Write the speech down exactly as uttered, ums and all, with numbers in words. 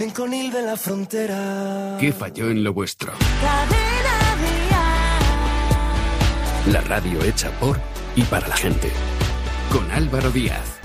en Conil de la Frontera. ¿Qué falló en lo vuestro? Cadena Dial. La radio hecha por y para la gente. Con Álvaro Díaz.